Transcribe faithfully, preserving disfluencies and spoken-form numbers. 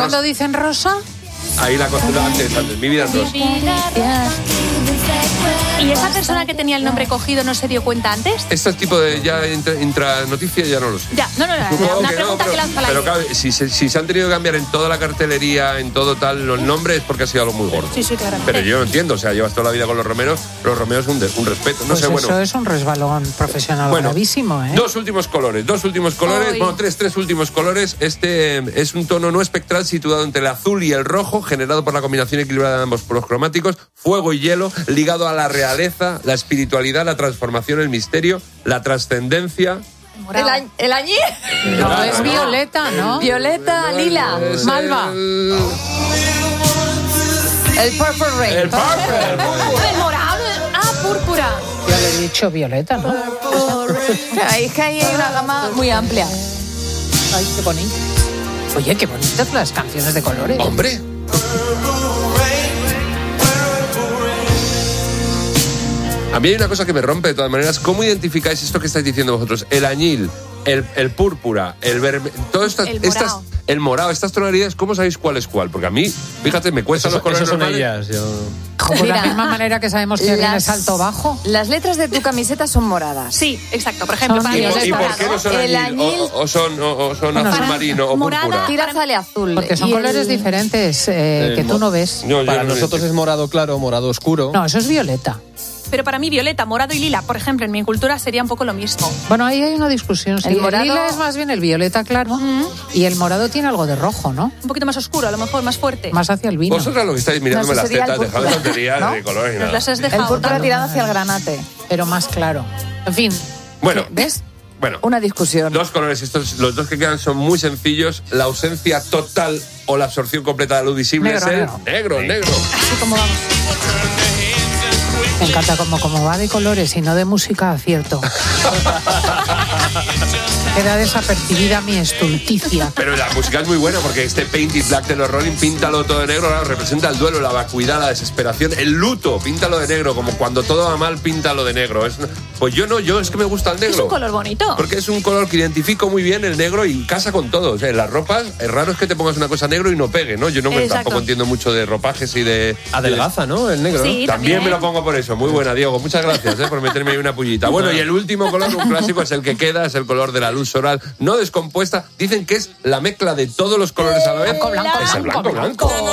¿Cuándo dicen rosa? Ahí la costura antes, antes. Mi vida es rosa. ¿Y esa persona que tenía el nombre cogido no se dio cuenta antes? Este tipo de ya intra, intranoticia ya no lo sé. Ya, no, no, no. Supongo Una que pregunta no, pero, que lanza la pero claro, si, se- si se han tenido que cambiar en toda la cartelería, en todo tal, los nombres es porque ha sido algo muy gordo. Sí, sí, claro. Pero yo no entiendo, o sea, llevas toda la vida con los romeros, los romeros un, de- un respeto, no Pues sé, eso bueno. es un resbalón profesional Bueno, gravísimo, ¿eh? Dos últimos colores, dos últimos colores, Ay. bueno, tres, tres últimos colores. Este eh, es un tono no espectral situado entre el azul y el rojo, generado por la combinación equilibrada de ambos polos cromáticos, fuego y hielo, ligado a la realeza, la espiritualidad, la transformación, el misterio, la trascendencia. ¿El, añ- el añil? No, es violeta, ¿no? Violeta, lila. Es Malva. El, El Purple Rain. el purple. El morado. Ah, púrpura. Ya le he dicho violeta, ¿no? Ahí es que ahí hay una gama muy amplia. Ay, qué bonito. Oye, qué bonitas las canciones de colores. Hombre. A mí hay una cosa que me rompe de todas maneras. ¿Cómo identificáis esto que estáis diciendo vosotros? El añil, el, el púrpura, el verme... Todo estas, El estas, morado. el morado, estas tonalidades, ¿cómo sabéis cuál es cuál? Porque a mí, fíjate, me cuestan los colores Esas son normales. ellas. Yo... Como de la Mira, misma manera que sabemos que viene las- salto bajo. Las letras de tu camiseta son moradas. Sí, exacto. Por ejemplo, Son para ¿Y, mí por, es y por morado. qué no son El añil? añil- O, o son, o, o son Bueno, azul para- marino o morada- púrpura? Tira sale azul. Porque son Y el- colores diferentes eh, El que tú mo- no ves. No, yo Para no nosotros sé. es morado claro, morado oscuro. No, eso es violeta. Pero para mí violeta, morado y lila, por ejemplo, en mi cultura sería un poco lo mismo. Bueno, ahí hay una discusión. Sí, El el, morado- lila es más bien el violeta claro y el morado tiene algo de rojo, ¿no? Un poquito más oscuro, a lo mejor más fuerte. Más hacia el vino. Vosotras lo que estáis mirándome No, las eso sería tetas, el dejad de púrpura, tonterías ¿no? de colores y Nos nada. las has El dejado púrpura tanto. tirado hacia el granate. Pero más claro. En fin, Bueno, ¿Ves? bueno. Una discusión. Dos colores, estos, los dos que quedan son muy sencillos. La ausencia total o la absorción completa de la luz visible Negro, es el negro. negro, negro. Así como vamos. me encanta como, como va de colores y no de música, acierto. Queda desapercibida mi estulticia. Pero la música es muy buena porque este Painted Black de los Rolling, píntalo todo de negro, claro, representa el duelo, la vacuidad, la desesperación, el luto, píntalo de negro, como cuando todo va mal, píntalo de negro. Es, pues yo no, yo es que me gusta el negro. Es un color bonito. Porque es un color que identifico muy bien el negro y casa con todo. O sea, en las ropas, es raro es que te pongas una cosa negro y no pegue, ¿no? Yo no me, Exacto. tampoco entiendo mucho de ropajes y de... Adelgaza, ¿no? El negro. Sí. ¿no? También también. me lo pongo por eso. Muy buena, Diego. Muchas gracias eh, por meterme ahí una pullita. Bueno, y el último color, un clásico, es el que queda, es el color de la luz solar no descompuesta. Dicen que es la mezcla de todos los colores a la vez. Blanco, blanco, es el blanco, blanco, blanco.